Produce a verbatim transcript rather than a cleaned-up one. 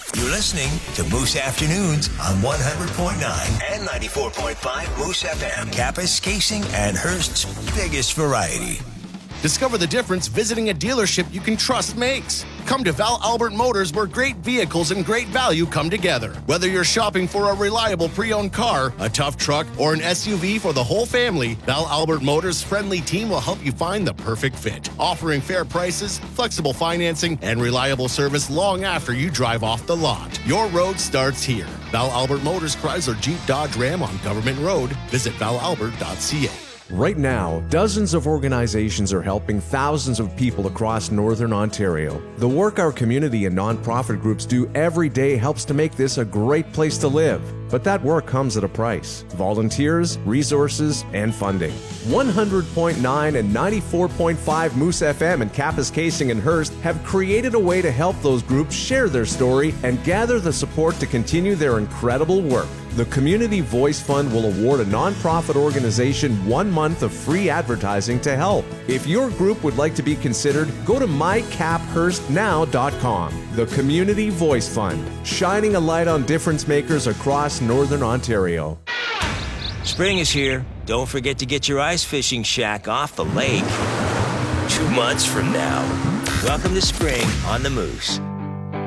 You're listening to Moose Afternoons on one hundred point nine and ninety-four point five Moose F M. Kappas, Casing, and Hearst's biggest variety. Discover the difference visiting a dealership you can trust makes. Come to Val Albert Motors, where great vehicles and great value come together. Whether you're shopping for a reliable pre-owned car, a tough truck, or an S U V for the whole family, Val Albert Motors' friendly team will help you find the perfect fit. Offering fair prices, flexible financing, and reliable service long after you drive off the lot. Your road starts here. Val Albert Motors, Chrysler, Jeep, Dodge, Ram on Government Road. Visit val albert dot c a. Right now, dozens of organizations are helping thousands of people across Northern Ontario. The work our community and nonprofit groups do every day helps to make this a great place to live. But that work comes at a price. Volunteers, resources, and funding. one hundred point nine and ninety-four point five Moose F M and Kappas, Casing, and Hearst have created a way to help those groups share their story and gather the support to continue their incredible work. The Community Voice Fund will award a nonprofit organization one month of free advertising to help. If your group would like to be considered, go to my cap hearst now dot com. The Community Voice Fund, shining a light on difference makers across Northern Ontario. Spring is here. Don't forget to get your ice fishing shack off the lake. Two months from now. Welcome to spring on the Moose.